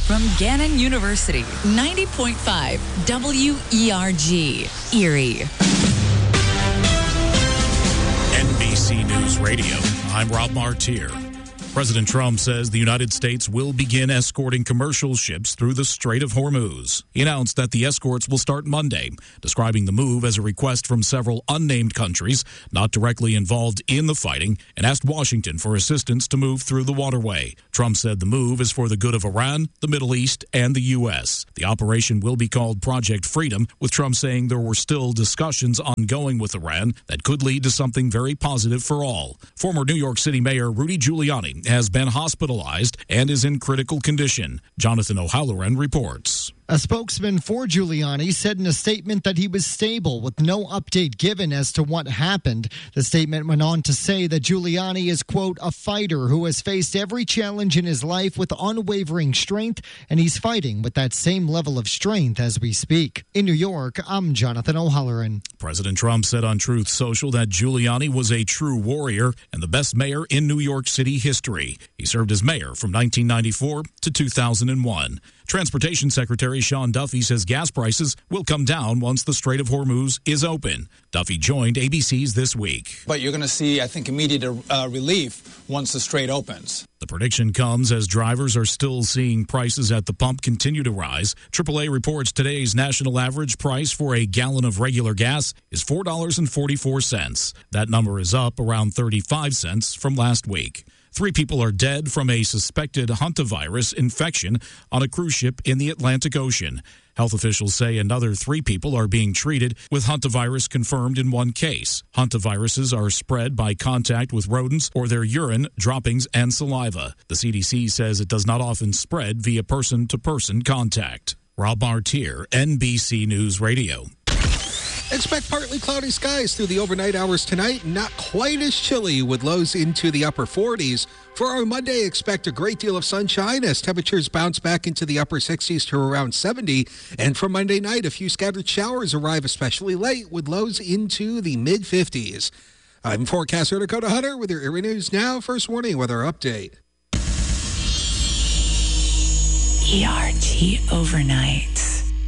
from Gannon University, 90.5 WERG, Erie. NBC News Radio, I'm Rob Martier. President Trump says the United States will begin escorting commercial ships through the Strait of Hormuz. He announced that the escorts will start Monday, describing the move as a request from several unnamed countries not directly involved in the fighting, and asked Washington for assistance to move through the waterway. Trump said the move is for the good of Iran, the Middle East, and the U.S. The operation will be called Project Freedom, with Trump saying there were still discussions ongoing with Iran that could lead to something very positive for all. Former New York City Mayor Rudy Giuliani has been hospitalized and is in critical condition. Jonathan O'Halloran reports. A spokesman for Giuliani said in a statement that he was stable with no update given as to what happened. The statement went on to say that Giuliani is, quote, a fighter who has faced every challenge in his life with unwavering strength, and he's fighting with that same level of strength as we speak. In New York, I'm Jonathan O'Halloran. President Trump said on Truth Social that Giuliani was a true warrior and the best mayor in New York City history. He served as mayor from 1994 to 2001. Transportation Secretary Sean Duffy says gas prices will come down once the Strait of Hormuz is open. Duffy joined ABC's This Week. But you're going to see, I think, immediate relief once the strait opens. The prediction comes as drivers are still seeing prices at the pump continue to rise. AAA reports today's national average price for a gallon of regular gas is $4.44. That number is up around 35 cents from last week. 3 people are dead from a suspected hantavirus infection on a cruise ship in the Atlantic Ocean. Health officials say another 3 people are being treated with hantavirus confirmed in 1 case. Hantaviruses are spread by contact with rodents or their urine, droppings, and saliva. The CDC says it does not often spread via person-to-person contact. Rob Martier, NBC News Radio. Expect partly cloudy skies through the overnight hours tonight. Not quite as chilly with lows into the upper 40s. For our Monday, expect a great deal of sunshine as temperatures bounce back into the upper 60s to around 70. And for Monday night, a few scattered showers arrive especially late with lows into the mid-50s. I'm forecaster Dakota Hunter with your Erie News Now First Warning Weather Update. ERG Overnight.